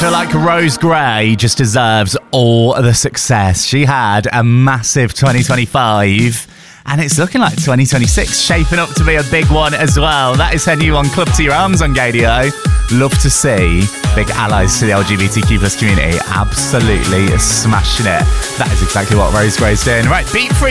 feel like Rose Gray just deserves all the success. She had a massive 2025, and it's looking like 2026 shaping up to be a big one as well. That is her new one, Club to Your Arms on Gadio. Love to see big allies to the LGBTQ plus community absolutely smashing it. That is exactly what Rose Gray's doing. Right, Beat Free